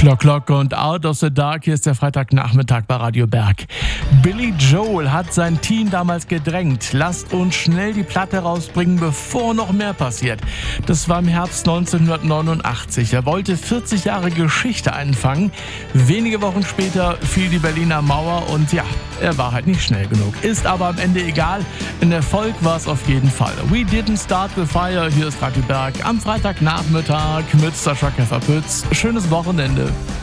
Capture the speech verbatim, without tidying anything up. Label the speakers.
Speaker 1: Clock, Clock und Out of the Dark. Hier ist der Freitagnachmittag bei Radio Berg. Billy Joel hat sein Team damals gedrängt. Lasst uns schnell die Platte rausbringen, bevor noch mehr passiert. Das war im Herbst neunzehnhundertneunundachtzig. Er wollte vierzig Jahre Geschichte einfangen. Wenige Wochen später fiel die Berliner Mauer und ja, er war halt nicht schnell genug. Ist aber am Ende egal. Ein Erfolg war es auf jeden Fall. We didn't start the fire. Hier ist Radio Berg am Freitagnachmittag mit Sascha Keffer-Pütz. Schönes Wochenende.